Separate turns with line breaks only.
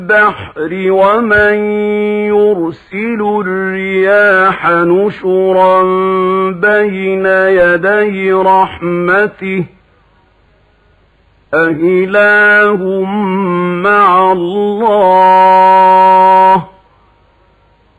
البحر ومن يرسل الرياح نشرا بين يدي رحمته أإله مع الله